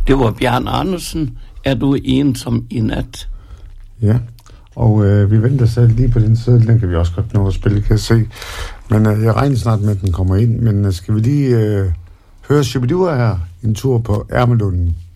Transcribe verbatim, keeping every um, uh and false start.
Det var Bjarne Andersen. Er du ensom i nat? Ja, og øh, vi venter selv lige på den side. Den kan vi også godt nå at spille, kan jeg se. Men øh, jeg regner snart med, at den kommer ind. Men øh, skal vi lige øh, høre Shibidua her en tur på Ærmelunden?